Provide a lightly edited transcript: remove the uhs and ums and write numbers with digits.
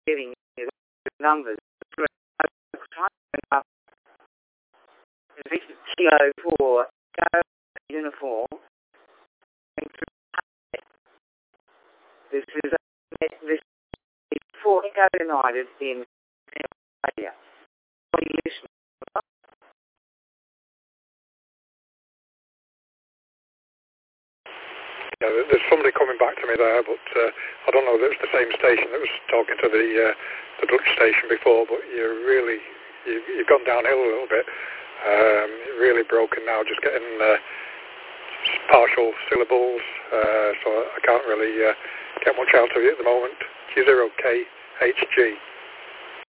getting the numbers. TO4, uniform. This is for Echo United in Australia. Yeah, there's somebody coming back to me there, but I don't know if it's the same station that was talking to the Dutch station before, but you've gone downhill a little bit. You're really broken now, just getting partial syllables, so I can't really get much out of you at the moment. Q0KHG.